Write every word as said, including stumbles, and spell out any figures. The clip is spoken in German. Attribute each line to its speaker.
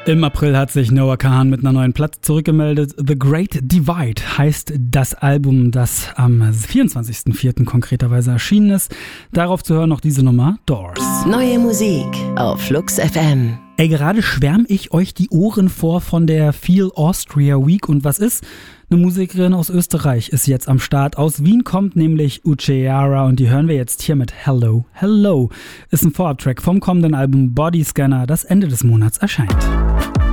Speaker 1: Im April hat sich Noah Kahan mit einer neuen Platte zurückgemeldet. The Great Divide heißt das Album, das am vierundzwanzigsten vierten konkreterweise erschienen ist. Darauf zu hören noch diese Nummer, Doors.
Speaker 2: Neue Musik auf Flux F M.
Speaker 1: Ey, gerade schwärme ich euch die Ohren vor von der Feel Austria Week. Und was ist? Eine Musikerin aus Österreich ist jetzt am Start. Aus Wien kommt nämlich Uceara und die hören wir jetzt hier mit Hello, Hello. Ist ein Vorabtrack vom kommenden Album Body Scanner, das Ende des Monats erscheint.